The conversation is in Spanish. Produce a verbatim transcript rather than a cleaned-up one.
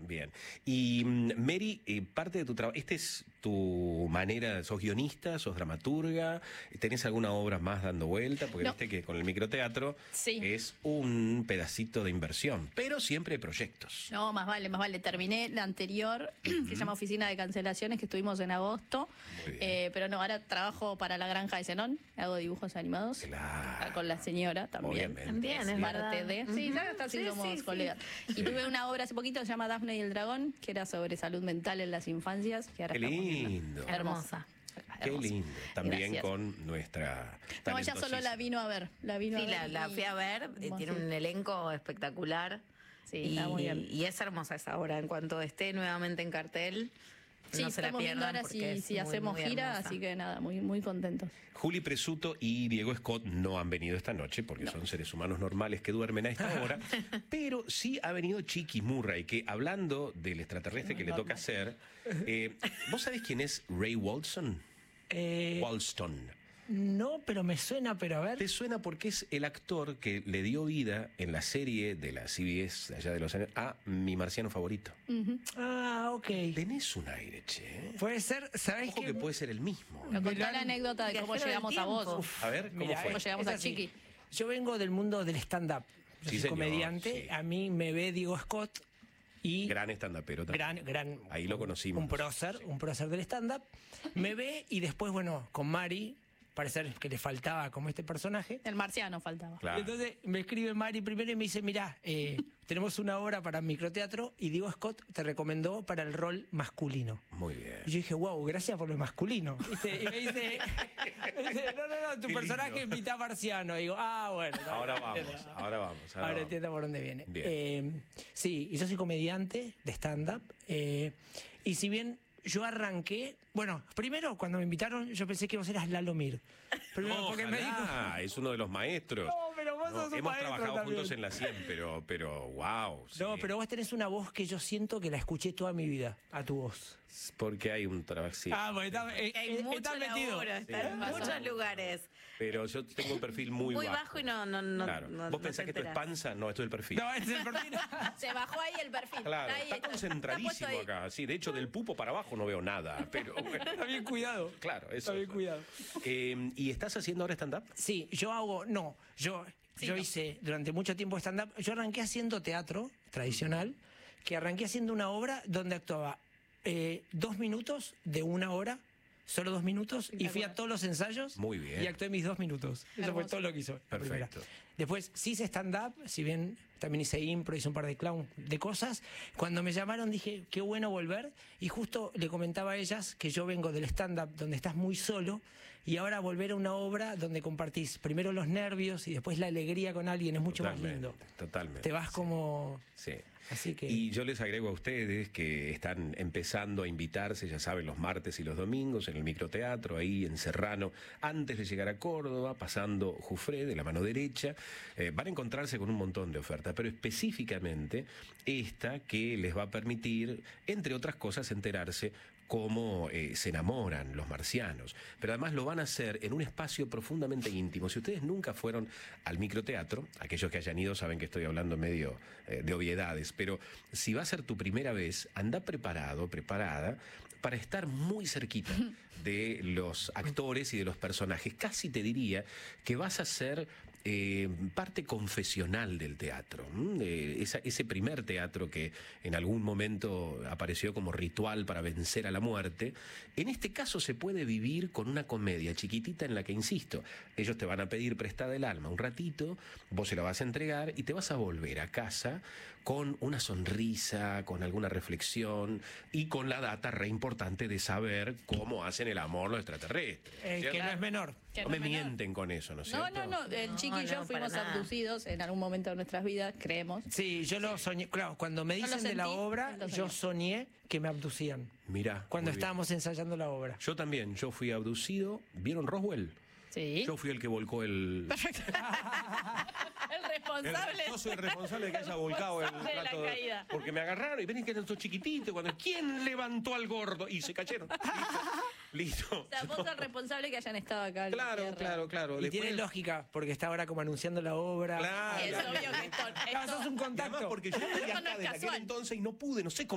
Bien. Y Mary, eh, parte de tu trabajo, ¿esta es tu manera? ¿Sos guionista, sos dramaturga? ¿Tenés alguna obra más dando vuelta? Porque No. viste que con el microteatro Sí. es un pedacito de inversión, pero siempre hay proyectos. No, más vale, más vale. Terminé la anterior, que se llama Oficina de Cancelaciones, que estuvimos en agosto. Muy bien. Eh, pero no, ahora trabajo para La Granja de Zenón, hago dibujos animados. Claro. Con la señora también. Obviamente. También, es Parte verdad. de. Sí, ya casi Sí, somos sí, sí. colegas. Y tuve una obra hace poquito que se llama Dafne y el Dragón, que era sobre salud mental en las infancias. Que ahora Qué estamos viendo. lindo. Hermosa. Qué Hermosa. lindo. También Gracias. con nuestra. No, ella solo la vino a ver. La vino Sí, a ver la, la y- fui a ver, eh, hermosa. tiene un elenco espectacular. Sí, y, está muy bien. y es hermosa esa obra. En cuanto esté nuevamente en cartel, Sí, no se la estamos viendo pierdan ahora porque si, es si muy, hacemos muy gira, hermosa. así que nada, muy, muy contentos. Juli Presuto y Diego Scott no han venido esta noche porque No. son seres humanos normales que duermen a esta hora, pero sí ha venido Chiqui Murray, que hablando del extraterrestre que le toca hacer, eh, ¿vos sabés quién es Ray Walston? Eh, Walston. no, pero me suena, pero a ver. Te suena porque es el actor que le dio vida en la serie de la C B S de allá de los años a Mi Marciano Favorito. Ah, ok. Tenés un aire, che. Puede ser, ¿sabés Ojo qué? que puede ser el mismo. Me contá Milán- la anécdota de cómo Viajero del llegamos a vos. tiempo. Uf, A ver, ¿cómo Mira, fue? ¿Cómo llegamos es a así. Chiqui? Yo vengo del mundo del stand-up. Yo Sí, soy señor, comediante. sí. A mí me ve Diego Scott y Gran estandapero también. gran, gran. Ahí lo conocimos. Un prócer, un prócer del stand-up. Me ve y después, bueno, con Mari, parece que le faltaba como este personaje. El marciano faltaba. Claro. Y entonces me escribe Mari primero y me dice, mirá, eh, tenemos una obra para microteatro y Diego Scott te recomendó para el rol masculino. Muy bien. Y yo dije, wow, gracias por lo masculino. ¿Viste? Y me dice, me dice, no, no, no, tu Qué personaje lindo. es mitad marciano. Y digo, ah, bueno. no, Ahora no, vamos, entiendo. ahora vamos. Ahora Ahora vamos. entiendo por dónde viene. Bien. Eh, sí, y yo soy comediante de stand-up. eh, y si bien yo arranqué, bueno, primero cuando me invitaron yo pensé que vos eras Lalo Mir. Primero porque me dijo... Ojalá, es uno de los maestros. No, pero vos sos un hemos maestro trabajado también. juntos en la cien, pero, pero wow. No, sí. pero vos tenés una voz que yo siento que la escuché toda mi vida, a tu voz. Porque hay un trabajo, sí. Ah, porque está, eh, Hay eh, mucho está metido. laburo, está Sí. en muchos lugares. Pero yo tengo un perfil muy, Muy bajo y no- no- no- Claro. no- ¿Vos no pensás te que esto es enterás. panza? No, esto es el perfil. No, ese es el perfil. Se bajó ahí el perfil. Claro, ahí, está está concentradísimo puesto ahí. acá. Sí, de hecho, del pupo para abajo no veo nada. Pero bueno. Está bien cuidado. Claro, eso. Está bien cuidado. Eh, ¿Y estás haciendo ahora stand-up? Sí, yo hago, no, yo, Sí, yo no. hice durante mucho tiempo stand-up. Yo arranqué haciendo teatro tradicional, que arranqué haciendo una obra donde actuaba eh, dos minutos de una hora, solo dos minutos, y fui a todos los ensayos. Muy bien. Y actué mis dos minutos. Eso fue Hermoso. todo lo que hizo. la primera. Perfecto. Después sí hice stand-up, si bien también hice impro, hice un par de clown, de cosas. Cuando me llamaron dije, qué bueno volver. Y justo le comentaba a ellas que yo vengo del stand-up donde estás muy solo y ahora volver a una obra donde compartís primero los nervios y después la alegría con alguien es mucho más Totalmente, lindo. Totalmente. Te vas como... Sí. Así que... Y yo les agrego a ustedes que están empezando a invitarse, ya saben, los martes y los domingos en el microteatro, ahí en Serrano, antes de llegar a Córdoba, pasando Jufré de la mano derecha, eh, van a encontrarse con un montón de ofertas, pero específicamente esta que les va a permitir, entre otras cosas, enterarse cómo eh, se enamoran los marcianos. Pero además lo van a hacer en un espacio profundamente íntimo. Si ustedes nunca fueron al microteatro, aquellos que hayan ido saben que estoy hablando medio eh, de obviedades, pero si va a ser tu primera vez, anda preparado, preparada, para estar muy cerquita de los actores y de los personajes. Casi te diría que vas a ser eh, parte confesional del teatro. ¿m? Eh, esa, ese primer teatro que en algún momento apareció como ritual para vencer a la muerte, en este caso se puede vivir con una comedia chiquitita en la que, insisto, ellos te van a pedir prestada el alma un ratito, vos se la vas a entregar y te vas a volver a casa con una sonrisa, con alguna reflexión y con la data re importante de saber cómo hacen el amor los extraterrestres. eh, ¿cierto? que no es menor. Que No no me es menor. mienten con eso, ¿no es No, cierto? no, no. El Chiqui No, y yo no, fuimos para nada. abducidos en algún momento de nuestras vidas, creemos. Sí, yo lo soñé. Claro, cuando me Yo lo dicen de la sentí, obra, lo yo soñé. soñé que me abducían. Mirá. Cuando muy bien. estábamos ensayando la obra. Yo también, yo fui abducido. ¿Vieron Roswell? Sí. Yo fui el que volcó el... Perfecto. El responsable. Yo soy el responsable de que haya volcado el responsable de la plato de- caída. Porque me agarraron y ven que eran estos chiquititos. Cuando, ¿quién levantó al gordo? Y se cayeron. Listo. Listo. O sea, vos sos responsable que hayan estado acá. en la Claro, Tierra. claro, claro. Y Después- tiene lógica, porque está ahora como anunciando la obra. Claro. Es obvio que esto, Claro, esto- sos un Y además contacto. porque yo estoy Esto no acá es desde aquel casual. entonces y no pude, no sé cómo